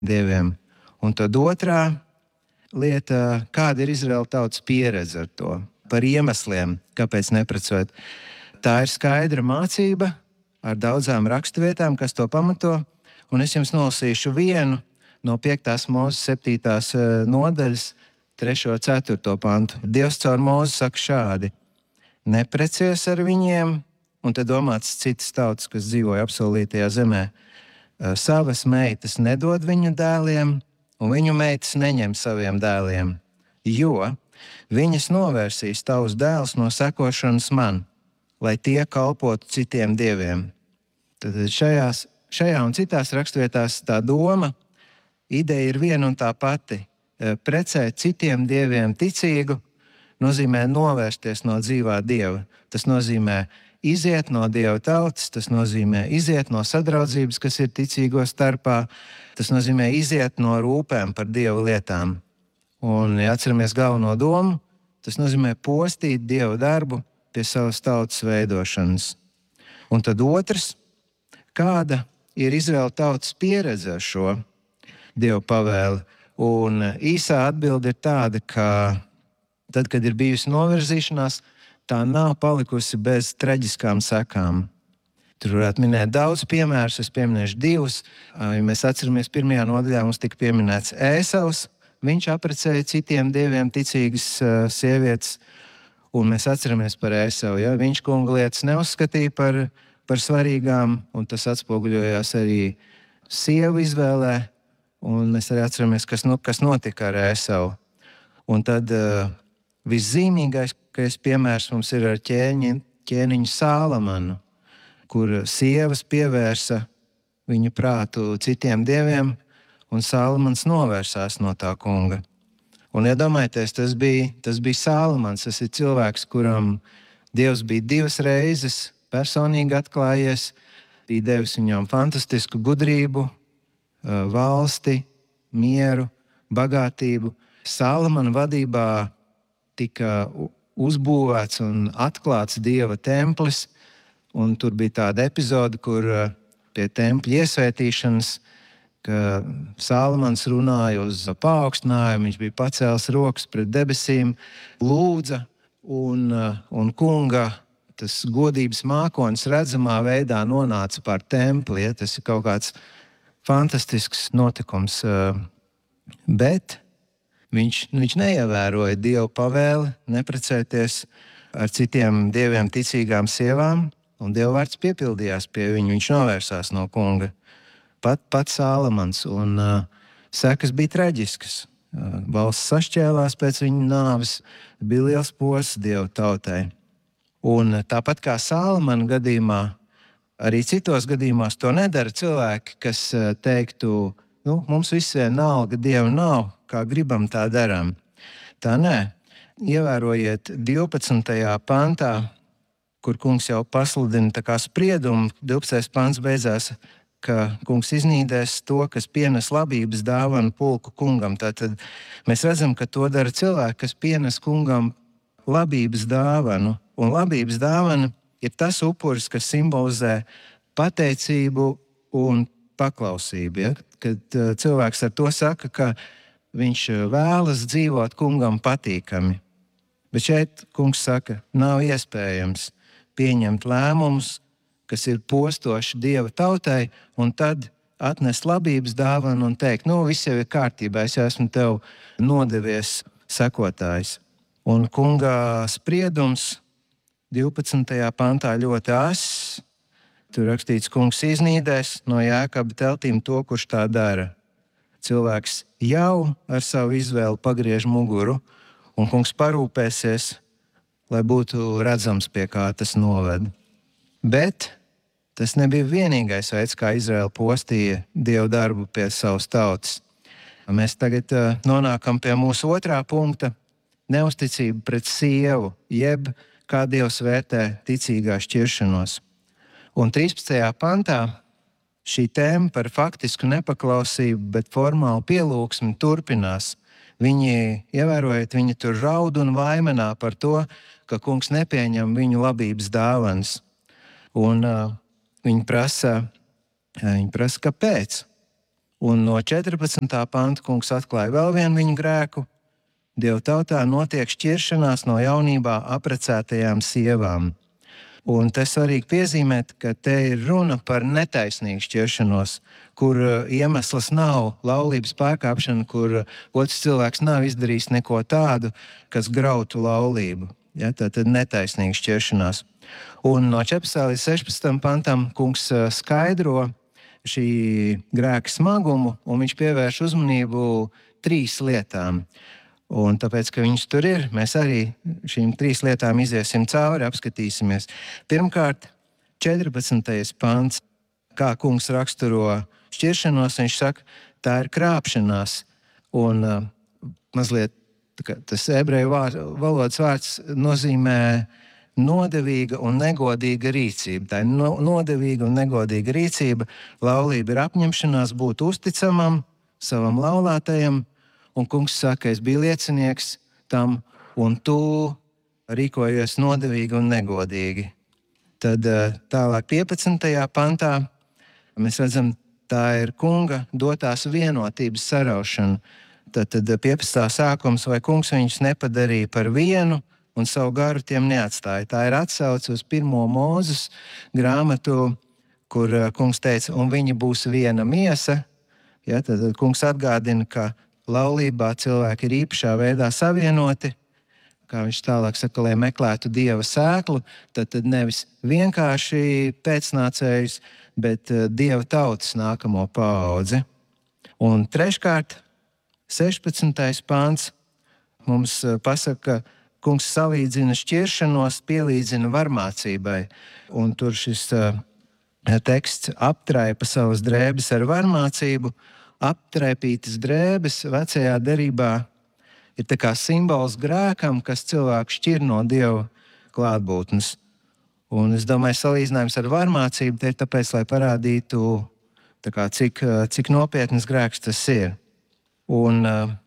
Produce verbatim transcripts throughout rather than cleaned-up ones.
dieviem. Un tad otrā lieta, kāda ir Izraēla tautas pieredze ar to, par iemesliem, kāpēc neprecot. Tā ir skaidra mācība ar daudzām raksturvietām, kas to pamato, un es jums nolasīšu vienu no piektās Mūzes septītās nodaļas, trešo ceturto pantu. Dievs caur Mūzi saka šādi: neprecies ar viņiem, un te domāts citas tautas, kas dzīvoja apsolītajā zemē. Savas meitas nedod viņu dēliem, un viņu meitas neņem saviem dēliem, jo viņas novērsīs tavus dēlus no sekošanas man, lai tie kalpotu citiem dieviem. Tad šajās, šajā un citās raksturvietās tā doma, ideja ir viena un tā pati. Precēt citiem dieviem ticīgu nozīmē novērsties no dzīvā dieva. Tas nozīmē iziet no dieva tautas, tas nozīmē iziet no sadraudzības, kas ir ticīgo starpā, tas nozīmē iziet no rūpēm par dievu lietām. Un, ja atceramies galveno domu, tas nozīmē postīt dievu darbu pie savas tautas veidošanas. Un tad otrs, kāda ir Izraēla tautas pieredze ar šo dievu pavēli? Un īsā atbilde ir tāda, ka tad, kad ir bijusi novirzīšanās, tā nav palikusi bez traģiskām sekām. Tur varētu minēt daudz piemērus, es pieminēšu divus. Ja mēs atceramies, pirmajā nodaļā mums tika pieminēts Ēsavs. Viņš apprecēja citiem dieviem ticīgas sievietes, un mēs atceramies par Ēsavu. Ja? Viņš kunga lietas neuzskatīja par, par svarīgām, un tas atspoguļojās arī sievu izvēlē. Un mēs arī atceramies, kas, nu, kas notika ar Ēsavu. Un tad uh, viszīmīgākais piemērs mums ir ar ķēniņu, ķēniņu Sālamanu, kur sievas pievērsa viņu prātu citiem dieviem, un Sālamans novērsās no tā kunga. Un iedomājieties, tas bija, tas bija Sālamans, tas ir cilvēks, kuram Dievs bija divas reizes personīgi atklājies, bija devis viņam fantastisku gudrību, valsti, mieru, bagātību. Sālamana vadībā tika uzbūvēts un atklāts Dieva templis, un tur bija tāda epizode, kur pie tempļa iesvētīšanas, ka Sālamans runāja uz paaugstinājumu, viņš bija pacēlis rokas pret debesīm, lūdza, un, un kunga tas godības mākonis redzamā veidā nonāca pār templi. Ja? Tas ir kaut kāds fantastisks notikums, bet viņš, viņš neievēroja Dievu pavēli neprecēties ar citiem dieviem ticīgām sievām, un Dieva vārds piepildījās pie viņa, viņš novērsās no kunga. Pat, pat Sālamans, un uh, sekas bija traģiskas. Uh, valsts sašķēlās pēc viņa nāves, bija liels posts Dieva tautai. Un uh, tāpat kā Sālamana gadījumā, arī citos gadījumos to nedara cilvēki, kas teiktu, nu, mums visiem nalga, Dieva nav, kā gribam, tā darām. Tā nē. Ievērojiet divpadsmitajā pantā, kur kungs jau pasludina tā kā spriedumu, divpadsmitais pants beidzās, ka kungs iznīdēs to, kas pienes labības dāvanu pulku kungam. Tātad mēs redzam, ka to dara cilvēki, kas pienes kungam labības dāvanu. Un labības dāvana ir tas upuris, kas simbolizē pateicību un paklausību. Ja? Kad uh, cilvēks ar to saka, ka viņš vēlas dzīvot kungam patīkami. Bet šeit kungs saka, nav iespējams pieņemt lēmumus, kas ir postoši Dieva tautai, un tad atnest labības dāvanu un teikt, nu, viss jau ir kārtībā, es esmu tev nodevies sekotājs. Un kunga spriedums divpadsmitajā pantā ļoti ass. Tur rakstīts, kungs iznīdēs no Jākaba teltīm to, kurš tā dara. Cilvēks jau ar savu izvēli pagriež muguru, un kungs parūpēsies, lai būtu redzams, pie kā tas noved. Bet tas nebija vienīgais veids, kā Izraēla postīja Dievu darbu pie savas tautas. Mēs tagad uh, nonākam pie mūsu otrā punkta – neusticība pret sievu, jeb kā Dievs vērtē ticīgā šķiršanos. Un trīspadsmitajā pantā šī tēma par faktisku nepaklausību, bet formālu pielūgsmi turpinās. Viņi, ievērojot, viņi tur raud un vaimanā par to, ka kungs nepieņem viņu labības dāvanas. Un uh, viņi prasa, viņi prasa, kāpēc? Un no četrpadsmitā panta kungs atklāja vēl vienu viņu grēku. Dieva tautā notiek šķiršanās no jaunībā apprecētajām sievām. Un te svarīgi piezīmēt, ka te ir runa par netaisnīgu šķiršanos, kur iemesls nav laulības pārkāpšana, kur otrs cilvēks nav izdarījis neko tādu, kas grautu laulību. Ja, tā tad netaisnīga šķiršanās. Un no četrpadsmitā līdz sešpadsmitam pantam kungs skaidro šī grēka smagumu, un viņš pievērš uzmanību trīs lietām. Un tāpēc, ka viņš tur ir, mēs arī šīm trīs lietām iziesim cauri, apskatīsimies. Pirmkārt, četrpadsmitais pants, kā kungs raksturo šķiršanos, viņš saka, tā ir krāpšanās. Un uh, mazliet tas ebreju valodas vārds nozīmē nodevīga un negodīga rīcība. Tā ir no, nodevīga un negodīga rīcība. Laulība ir apņemšanās būt uzticamam savam laulātajam. Un kungs saka, es biju liecinieks tam, un tu rīkojies nodevīgi un negodīgi. Tad tālāk piecpadsmitajā pantā mēs redzam, tā ir kunga dotās vienotības saraušana. Tad, tad piecpadsmitā sākums, vai kungs viņus nepadarīja par vienu un savu garu tiem neatstāja. Tā ir atsauce uz pirmo Mūzes grāmatu, kur kungs teica, un viņi būs viena miesa. Ja, tad, tad kungs atgādina, ka laulībā cilvēki ir īpašā veidā savienoti, kā viņš tālāk saka, lai meklētu Dieva sēklu, tad, tad nevis vienkārši pēcnācējus, bet Dieva tautas nākamo paudzi. Un treškārt, sešpadsmitais pāns mums pasaka, ka kungs salīdzina šķiršanos, pielīdzina varmācībai. Un tur šis uh, teksts aptraipa savas drēbes ar varmācību. Aptraipītas drēbes vecajā derībā ir tā kā simbols grēkam, kas cilvēku šķir no Dieva klātbūtnes. Un es domāju, salīdzinājums ar varmācību te ir tāpēc, lai parādītu, tā kā, cik, cik nopietnas grēks tas ir. Un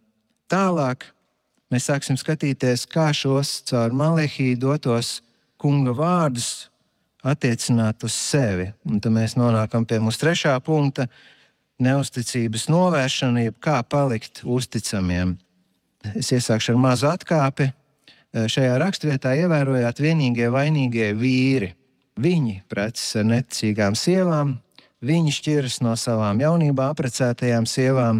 tālāk mēs sāksim skatīties, kā šos caur Malehiju dotos kunga vārdus attiecināt uz sevi. Un tad mēs nonākam pie mūsu trešā punkta. Neusticības novēršana, jeb kā palikt uzticamiem. Es iesākšu ar mazu atkāpi. Šajā raksturvietā ievērojāt vienīgie vainīgie vīri. Viņi preces ar neticīgām sievām, viņi šķiras no savām jaunībā apprecētajām sievām.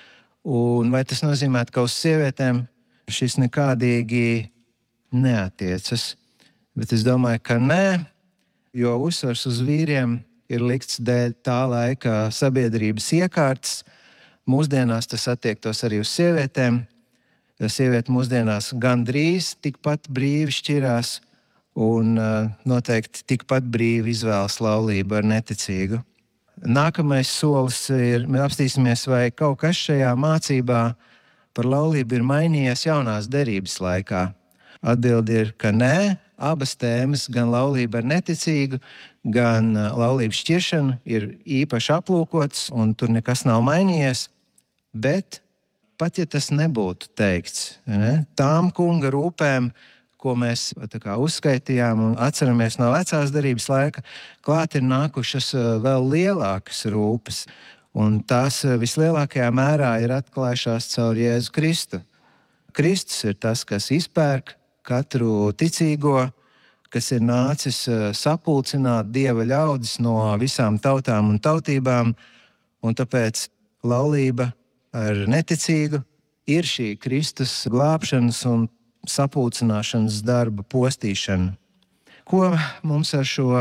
Un vai tas nozīmē, ka uz sievietēm šis nekādīgi neatiecas? Bet es domāju, ka nē, jo uzsvars uz vīriem ir likts dēļ tā laika sabiedrības iekārtas. Mūsdienās tas attiektos arī uz sievietēm. Sieviete mūsdienās gandrīz tikpat brīvi šķirās un noteikti tikpat brīvi izvēlas laulību ar neticīgu. Nākamais solis ir, mēs apstīsimies, vai kaut kas šajā mācībā par laulību ir mainījies jaunās derības laikā. Atbilde ir, ka nē. Abas tēmas, gan laulība ar neticīgu, gan laulības šķiršana ir īpaši aplūkotas, un tur nekas nav mainījies. Bet pat ja tas nebūtu teikts, ne, tām kunga rūpēm, ko mēs kā, uzskaitījām un atceramies no vecās derības laika, klāt ir nākušas vēl lielākas rūpes. Un tās vislielākajā mērā ir atklājušās caur Jēzu Kristu. Kristus ir tas, kas izpērk katru ticīgo, kas ir nācis sapulcināt Dieva ļaudis no visām tautām un tautībām, un tāpēc laulība ar neticīgu ir šī Kristus glābšanas un sapulcināšanas darba postīšana. Ko mums ar šo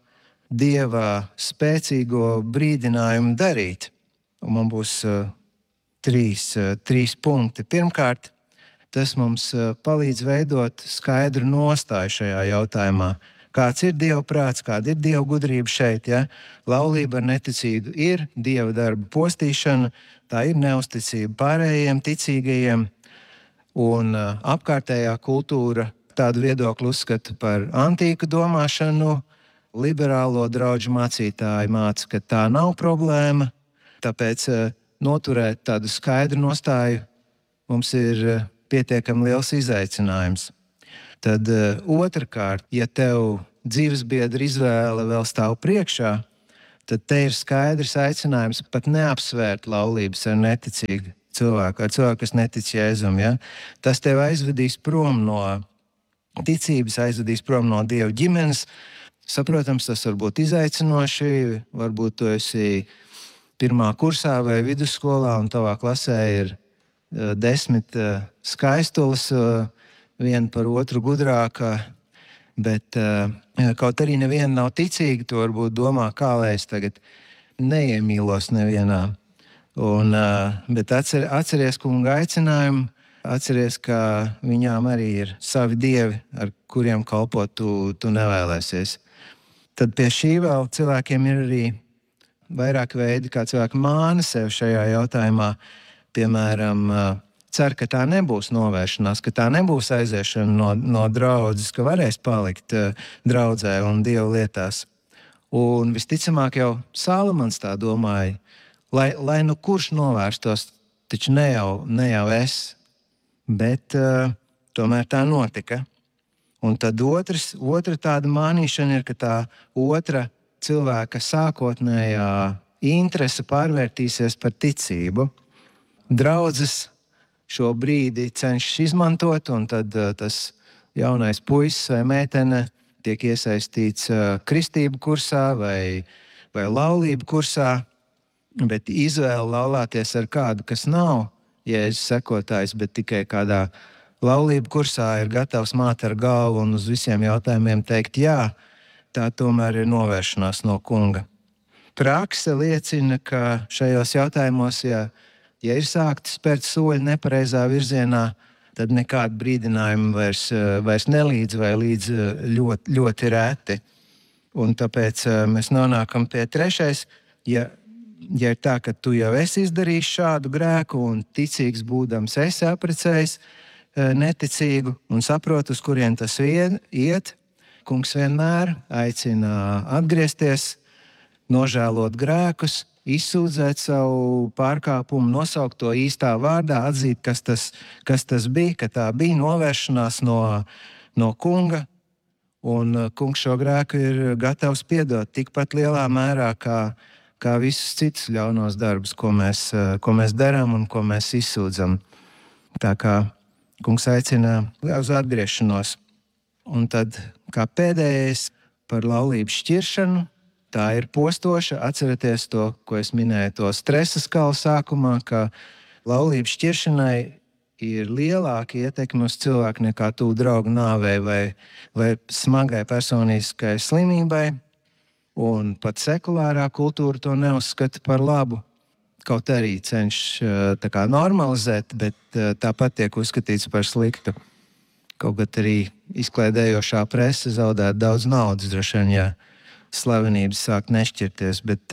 Dieva spēcīgo brīdinājumu darīt? Un man būs uh, trīs, uh, trīs punkti. Pirmkārt, tas mums palīdz veidot skaidru nostāju šajā jautājumā. Kāds ir Dieva prāts, kāda ir Dieva gudrība šeit? Ja? Laulība ar neticīgu ir Dieva darba postīšana, tā ir neusticība pārējiem ticīgajiem, un uh, apkārtējā kultūra tādu viedokli uzskata par antīku domāšanu. Liberālo draugu mācītāji māca, ka tā nav problēma, tāpēc uh, noturēt tādu skaidru nostāju mums ir uh, pietiekami liels izaicinājums. Tad uh, otrkārt, ja tev dzīvesbiedra izvēle vēl stāv priekšā, tad te ir skaidrs aicinājums pat neapsvērt laulības ar neticīgu cilvēku, ar cilvēku, kas netic Jēzum. Ja? Tas tev aizvedīs prom no ticības, aizvedīs prom no Dieva ģimenes. Saprotams, tas var būt izaicinoši, varbūt tu esi pirmā kursā vai vidusskolā un tavā klasē ir uh, desmit uh, skaistulas, uh, viena par otru gudrāka, bet uh, kaut arī neviena nav ticīga, tu varbūt domā, kā lai es tagad neiemīlos nevienā. Un, uh, bet atcer, atceries kunga aicinājumu, atceries, ka viņām arī ir savi dievi, ar kuriem kalpot tu, tu nevēlēsies. Tad pie šī vēl cilvēkiem ir arī vairāk veidi, kā cilvēki māna sev šajā jautājumā. Piemēram, cer, ka tā nebūs novēršanās, ka tā nebūs aiziešana no, no draudzes, ka varēs palikt draudzē un Dieva lietās. Un visticamāk jau Salamans tā domāja, lai, lai nu kurš novērstos, taču ne jau, ne jau es, bet uh, tomēr tā notika. Un tad otrs, otra tāda mānīšana ir, ka tā otra cilvēka sākotnējā interese pārvērtīsies par ticību. Draudzes šo brīdi cenšas izmantot, un tad uh, tas jaunais puisis vai meitene tiek iesaistīts uh, kristību kursā vai, vai laulību kursā, bet izvēle laulāties ar kādu, kas nav Jēzus sekotājs, bet tikai kādā laulību kursā ir gatavs māt ar galvu un uz visiem jautājumiem teikt jā, tā tomēr ir novēršanās no kunga. Prakse liecina, ka šajos jautājumos, ja, ja ir sākti spērt soļi nepareizā virzienā, tad nekāda brīdinājuma vairs, vairs nelīdz vai līdz ļoti, ļoti reti. Un tāpēc mēs nonākam pie trešais, ja Ja ir tā, ka tu jau esi izdarījis šādu grēku un ticīgs būdams esi apprecējis neticīgu un saproti, uz kurien tas iet, kungs vienmēr aicina atgriezties, nožēlot grēkus, izsūdzēt savu pārkāpumu, nosaukt to īstā vārdā, atzīt, kas tas, kas tas bija, ka tā bija novēršanās no, no kunga. Un kungs šo grēku ir gatavs piedot tikpat lielā mērā, kā kā visus citus ļaunos darbus, ko mēs, ko mēs darām un ko mēs izsūdzam. Tā kā kungs aicina uz atgriešanos. Un tad, kā pēdējais par laulību šķiršanu, tā ir postoša. Atcerieties to, ko es minēju, to stresa skalu sākumā, ka laulību šķiršanai ir lielāka ietekme uz cilvēku nekā tuvu draugu nāvei vai, vai smagai personiskai slimībai. Un pat sekulārā kultūra to neuzskata par labu. Kaut arī cenšas tā kā normalizēt, bet tāpat tiek uzskatīts par sliktu. Kaut gan arī izklaidējošā prese zaudēt daudz naudas, droši vien, ja slavenības sāk nešķirties. Bet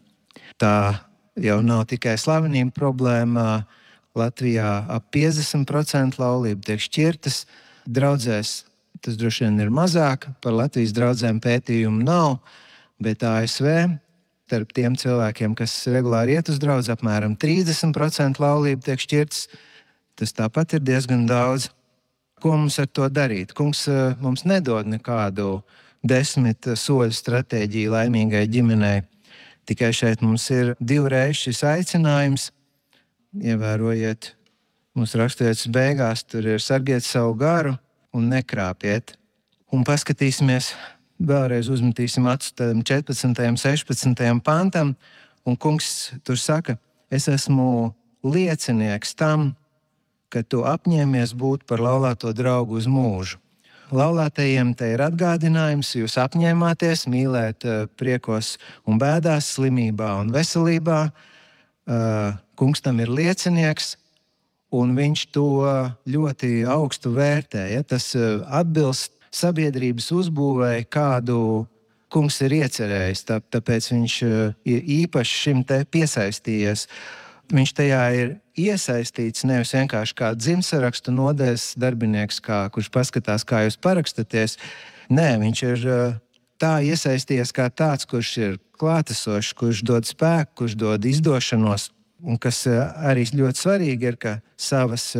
tā jau nav tikai slavenība problēma. Latvijā ap piecdesmit procenti laulību tiek šķirtas. Draudzēs tas droši vien ir mazāk, par Latvijas draudzēm pētījumu nav. Bet A S V, starp tiem cilvēkiem, kas regulāri iet uz draudzi, apmēram trīsdesmit procenti laulību tiek šķirtas. Tas tāpat ir diezgan daudz. Ko mums ar to darīt? Kungs mums nedod nekādu desmit soļu stratēģiju laimīgai ģimenei. Tikai šeit mums ir divreiz šis aicinājums. Ievērojiet, mums raksturietas beigās, tur ir sargiet savu garu un nekrāpiet. Un paskatīsimies. Vēlreiz uzmetīsim acis tādam četrpadsmitajam, sešpadsmitajam pantam, un kungs tur saka, es esmu liecinieks tam, ka tu apņēmies būt par laulāto draugu uz mūžu. Laulātajiem te ir atgādinājums, jūs apņēmāties mīlēt priekos un bēdās, slimībā un veselībā. Kungs tam ir liecinieks, un viņš to ļoti augstu vērtē. Ja? Tas atbilst sabiedrības uzbūvēja, kādu kungs ir iecerējis, tā, tāpēc viņš ir īpaši šim te piesaistījies. Viņš tajā ir iesaistīts nevis vienkārši kā dzimtsarakstu nodaļas darbinieks, kā, kurš paskatās, kā jūs parakstaties. Nē, viņš ir tā iesaistījies kā tāds, kurš ir klātesošs, kurš dod spēku, kurš dod izdošanos. Un kas arī ļoti svarīgi ir, ka savas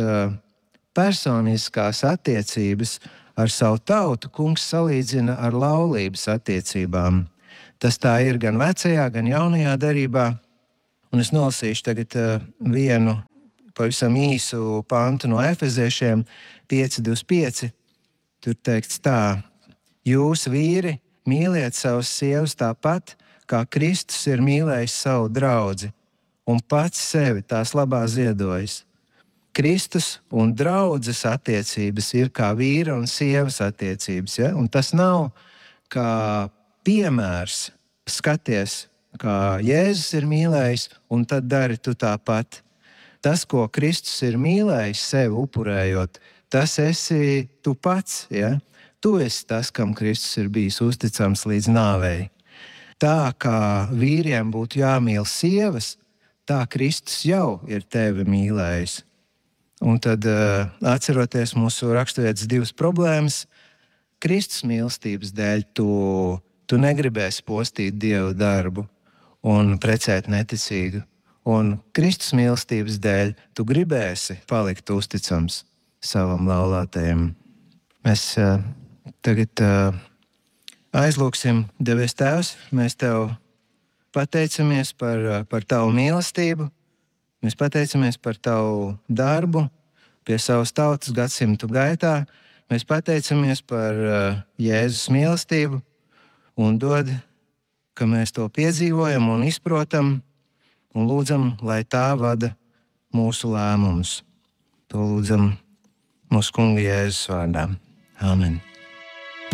personiskās attiecības ar savu tautu kungs salīdzina ar laulības attiecībām. Tas tā ir gan vecajā, gan jaunajā derībā. Un es nolasīšu tagad uh, vienu pavisam īsu pantu no Efeziešiem pieci divdesmit pieci. Tur teikts tā: jūs, vīri, mīliet savas sievas tāpat, kā Kristus ir mīlējis savu draudzi un pats sevi tās labā ziedojis. Kristus un draudzes attiecības ir kā vīra un sievas attiecības. Ja? Un tas nav kā piemērs. Skaties, kā Jēzus ir mīlējis, un tad dari tu tāpat. Tas, ko Kristus ir mīlējis sevi upurējot, tas esi tu pats. Ja? Tu esi tas, kam Kristus ir bijis uzticams līdz nāvei. Tā kā vīriem būtu jāmīl sievas, tā Kristus jau ir tevi mīlējis. Un tad, atceroties mūsu raksturvietas divas problēmas, Kristus mīlestības dēļ tu, tu negribēsi postīt Dievu darbu un precēt neticīgu. Un Kristus mīlestības dēļ tu gribēsi palikt uzticams savam laulātajam. Mēs uh, tagad uh, aizlūksim, devies Tēvs, mēs Tev pateicamies par, uh, par Tavu mīlestību. Mēs pateicamies par Tavu darbu pie savas tautas gadsimtu gaitā. Mēs pateicamies par uh, Jēzus mīlestību un dod, ka mēs to piedzīvojam un izprotam un lūdzam, lai tā vada mūsu lēmumus. To lūdzam mūsu Kunga Jēzus vārdā. Āmen.